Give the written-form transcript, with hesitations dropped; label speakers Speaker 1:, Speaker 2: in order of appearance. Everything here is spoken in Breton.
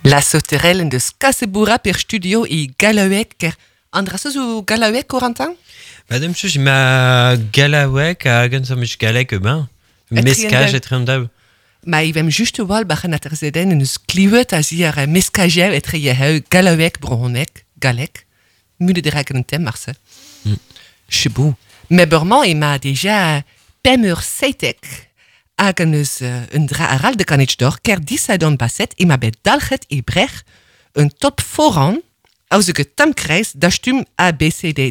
Speaker 1: La soterellen de Skasebura per studio e galawek ker andrasuz o galawek Corentin?
Speaker 2: Madame Chouch, ma galawek a agen somich galek ben. Meskaj et rendab.
Speaker 1: Ma ivem juste wal bachen at erzeden en eus kliwet a zi ar meskajev etre ye heu galawek bronek, galek. Mule de raken un tem marse. Chebou. Me burman e ma deja pemur seitek hag an eus un dra aral de kanich d'or ker disadon baset e ma bet dalchet e brech un top foran aus eo tam kreiz da stum ABCD